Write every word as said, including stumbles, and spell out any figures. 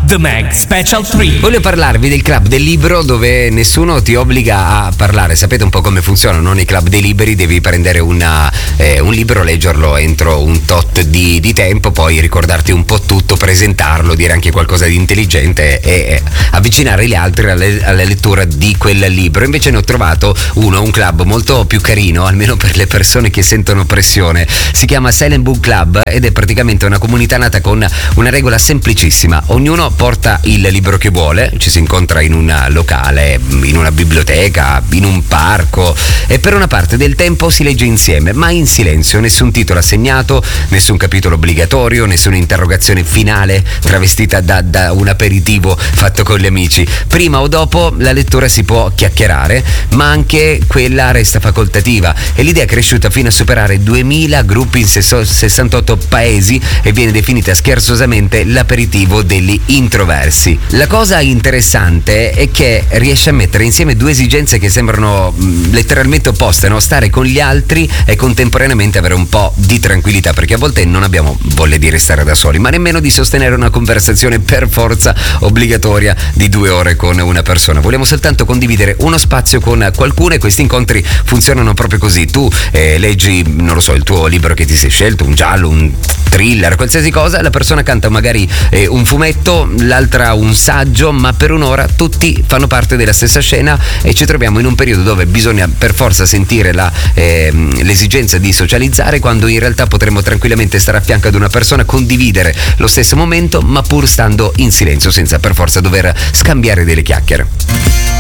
The Mag Special tre. Voglio parlarvi del club del libro dove nessuno ti obbliga a parlare. Sapete un po' come funzionano nei club dei libri? Devi prendere una, eh, un libro, leggerlo entro un tot di, di tempo, poi ricordarti un po' tutto, presentarlo, dire anche qualcosa di intelligente e eh, avvicinare gli altri alle, alla lettura di quel libro. Invece ne ho trovato uno, un club molto più carino, almeno per le persone che sentono pressione. Si chiama Silent Book Club ed è praticamente una comunità nata con una regola semplicissima: ognuno porta il libro che vuole, ci si incontra in un locale, in una biblioteca, in un parco e per una parte del tempo si legge insieme, ma in silenzio, nessun titolo assegnato, nessun capitolo obbligatorio, nessuna interrogazione finale travestita da, da un aperitivo fatto con gli amici. Prima o dopo la lettura si può chiacchierare, ma anche quella resta facoltativa e l'idea è cresciuta fino a superare duemila gruppi in sessantotto paesi e viene definita scherzosamente l'aperitivo degli introversi. La cosa interessante è che riesce a mettere insieme due esigenze che sembrano mh, letteralmente opposte, no? Stare con gli altri e contemporaneamente avere un po' di tranquillità, perché a volte non abbiamo voglia di restare da soli, ma nemmeno di sostenere una conversazione per forza obbligatoria di due ore con una persona. Vogliamo soltanto condividere uno spazio con qualcuno e questi incontri funzionano proprio così. Tu eh, leggi, non lo so, il tuo libro che ti sei scelto, un giallo, un thriller, qualsiasi cosa, la persona canta magari eh, un fumetto, l'altra un saggio, ma per un'ora tutti fanno parte della stessa scena e ci troviamo in un periodo dove bisogna per forza sentire la, eh, l'esigenza di socializzare, quando in realtà potremmo tranquillamente stare a fianco ad una persona, condividere lo stesso momento, ma pur stando in silenzio, senza per forza dover scambiare delle chiacchiere.